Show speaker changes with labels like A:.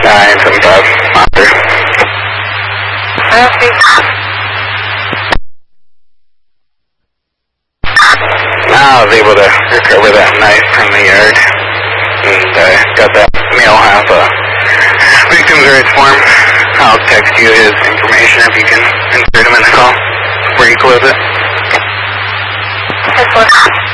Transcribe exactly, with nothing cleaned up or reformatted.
A: nine seven five. Monster.
B: Okay.
A: Now I was able to recover that knife from the yard, and uh, got that male half uh, victim's rights form. I'll text you his information if you can insert him in the call before you close it.
B: That's what.